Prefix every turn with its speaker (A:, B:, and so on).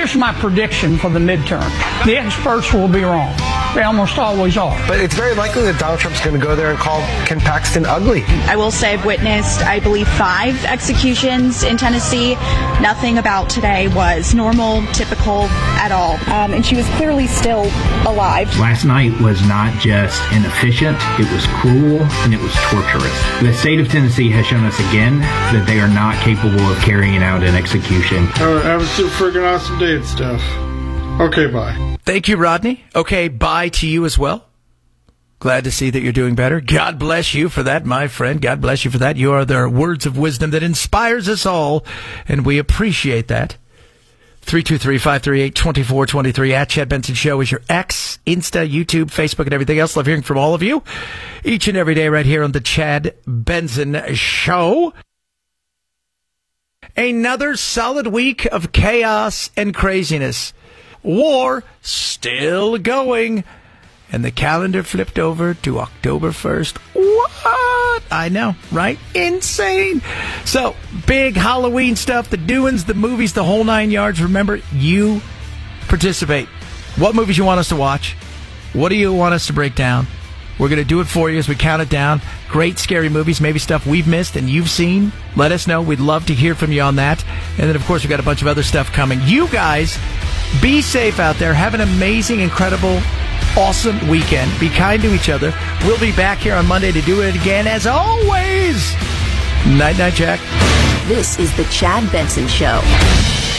A: Here's my prediction for the midterm. The experts will be wrong. They almost always are.
B: But it's very likely that Donald Trump's going to go there and call Ken Paxton ugly.
C: I will say I've witnessed, I believe, 5 executions in Tennessee. Nothing about today was normal, typical at all. And she was clearly still alive.
D: Last night was not just inefficient, it was cruel, and it was torturous. The state of Tennessee has shown us again that they are not capable of carrying out an execution.
E: Have a super friggin' awesome day and stuff. Okay, bye.
F: Thank you, Rodney. Okay, bye to you as well. Glad to see that you're doing better. God bless you for that, my friend. God bless you for that. You are the words of wisdom that inspires us all, and we appreciate that. 323-538-2423 at Chad Benson Show is your X, Insta, YouTube, Facebook, and everything else. Love hearing from all of you each and every day right here on the Chad Benson Show. Another solid week of chaos and craziness. War still going. And the calendar flipped over to October 1st. What? I know, right? Insane. So, big Halloween stuff, the doings, the movies, the whole 9 yards. Remember, you participate. What movies you want us to watch? What do you want us to break down? We're going to do it for you as we count it down. Great scary movies, maybe stuff we've missed and you've seen. Let us know. We'd love to hear from you on that. And then, of course, we've got a bunch of other stuff coming. You guys, be safe out there. Have an amazing, incredible, awesome weekend. Be kind to each other. We'll be back here on Monday to do it again, as always. Night, night, Jack.
G: This is the Chad Benson Show.